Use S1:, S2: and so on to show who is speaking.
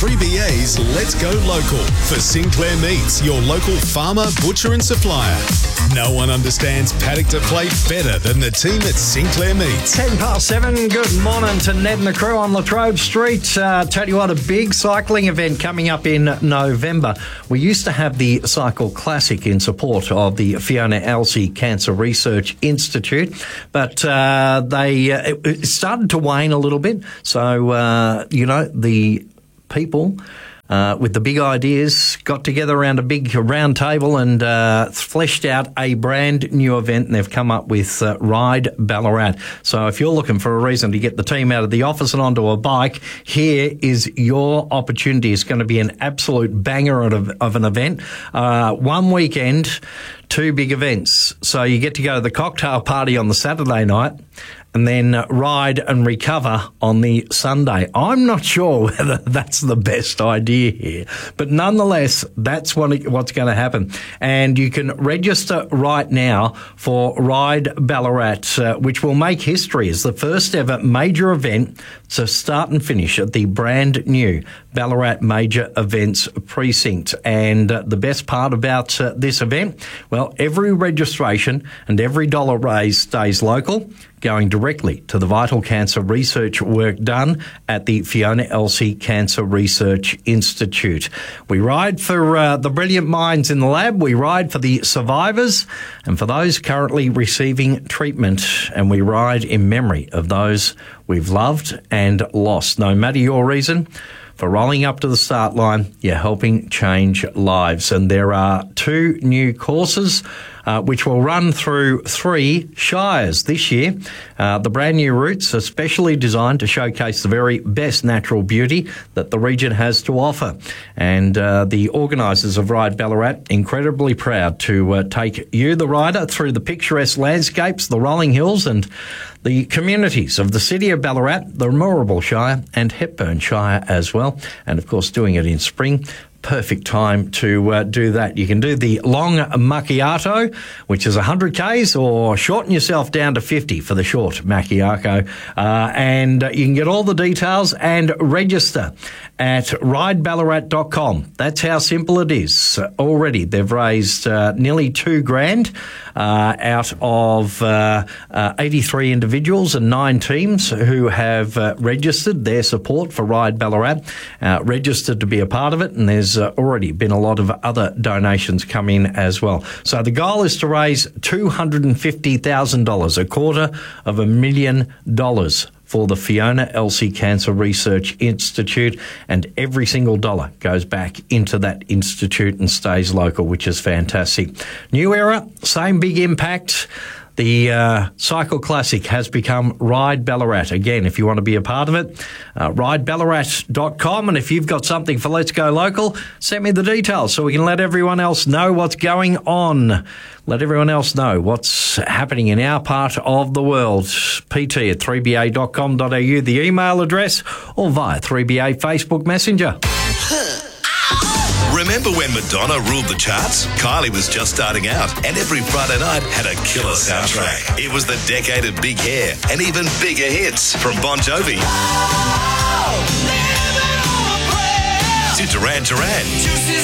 S1: 3BA's Let's Go Local for Sinclair Meats, your local farmer, butcher and supplier. No one understands paddock to plate better than the team at Sinclair Meats.
S2: 7:10. Good morning to Ned and the crew on Latrobe Street. Tell you what, a big cycling event coming up in November. We used to have the Cycle Classic in support of the Fiona Elsie Cancer Research Institute, but it started to wane a little bit. So, the people with the big ideas got together around a big round table and fleshed out a brand new event, and they've come up with Ride Ballarat. So if you're looking for a reason to get the team out of the office and onto a bike, here is your opportunity. It's going to be an absolute banger of an event. One weekend, two big events. So you get to go to the cocktail party on the Saturday night and then ride and recover on the Sunday. I'm not sure whether that's the best idea here, but nonetheless, that's what's going to happen. And you can register right now for Ride Ballarat, which will make history as the first ever major event to start and finish at the brand new Ballarat Major Events Precinct. And the best part about this event, well, every registration and every dollar raised stays local, going directly to the vital cancer research work done at the Fiona Elsie Cancer Research Institute. We ride for the brilliant minds in the lab. We ride for the survivors and for those currently receiving treatment. And we ride in memory of those we've loved and lost. No matter your reason for rolling up to the start line, you're helping change lives. And there are two new courses which will run through 3 shires this year. The brand new routes are specially designed to showcase the very best natural beauty that the region has to offer. And the organisers of Ride Ballarat, incredibly proud to take you, the rider, through the picturesque landscapes, the rolling hills and the communities of the city of Ballarat, the Moorabool Shire and Hepburn Shire as well. And of course, doing it in spring. Perfect time to do that. You can do the long macchiato, which is 100 Ks, or shorten yourself down to 50 for the short macchiato. And you can get all the details and register at rideballarat.com. That's how simple it is. Already they've raised nearly $2,000 out of 83 individuals and 9 teams who have registered their support for Ride Ballarat, registered to be a part of it, and there's already been a lot of other donations come in as well. So the goal is to raise $250,000, $250,000 for the Fiona Elsie Cancer Research Institute, and every single dollar goes back into that institute and stays local, which is fantastic. New era, same big impact. The Cycle Classic has become Ride Ballarat. Again, if you want to be a part of it, rideballarat.com. And if you've got something for Let's Go Local, send me the details so we can let everyone else know what's going on. Let everyone else know what's happening in our part of the world. pt@3ba.com.au, the email address, or via 3BA Facebook Messenger.
S3: Remember when Madonna ruled the charts? Kylie was just starting out, and every Friday night had a killer soundtrack. It was the decade of big hair and even bigger hits, from Bon Jovi to Duran Duran.